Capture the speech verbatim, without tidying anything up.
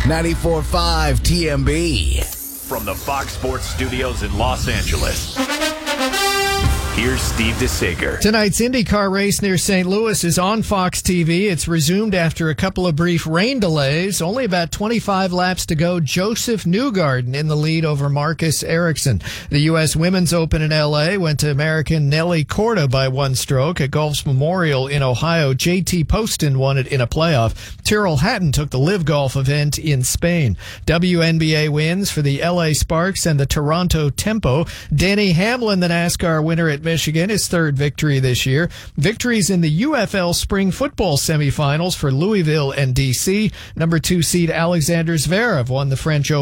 ninety-four point five T M B. From the Fox Sports Studios in Los Angeles, here's Steve DeSager. Tonight's IndyCar race near Saint Louis is on Fox T V. It's resumed after a couple of brief rain delays. Only about twenty-five laps to go. Joseph Newgarden in the lead over Marcus Ericsson. The U S Women's Open in L A went to American Nelly Corda by one stroke. At Golf's Memorial in Ohio, J T Poston won it in a playoff. Tyrrell Hatton took the Live Golf event in Spain. W N B A wins for the L A Sparks and the Toronto Tempo. Denny Hamlin, the NASCAR winner at Michigan, his third victory this year. Victories in the U F L Spring Football semifinals for Louisville and D C. Number two seed Alexander Zverev won the French Open.